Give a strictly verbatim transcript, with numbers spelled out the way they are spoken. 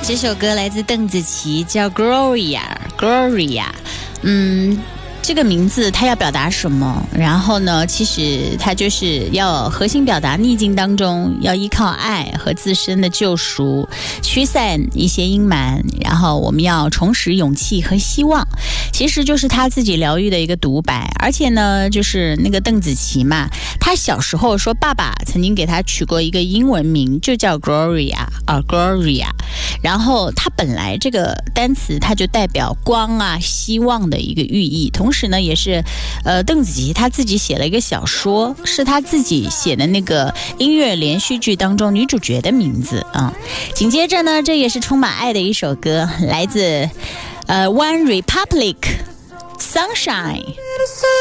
这首歌来自邓紫棋，叫 Gloria Gloria。 嗯，这个名字它要表达什么？然后呢，其实它就是要核心表达逆境当中要依靠爱和自身的救赎，驱散一些阴霾，然后我们要重拾勇气和希望。其实就是他自己疗愈的一个独白。而且呢，就是那个邓紫棋嘛，他小时候说爸爸曾经给他取过一个英文名，就叫 Gloria 啊 Gloria。然后它本来这个单词它就代表光啊希望的一个寓意，同时呢也是呃邓紫棋她自己写了一个小说，是她自己写的那个音乐连续剧当中女主角的名字啊。紧接着呢，这也是充满爱的一首歌，来自呃 One Republic Sunshine。